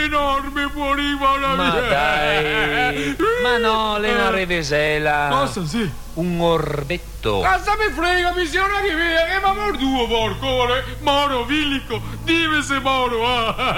enorme fuori la Ma dai, ma no, Lena Revesela. Cosa sì? Un orbetto. Cosa mi frega, mi sia una che mi ma morduo, porco, moro, villico, dimmi se moro,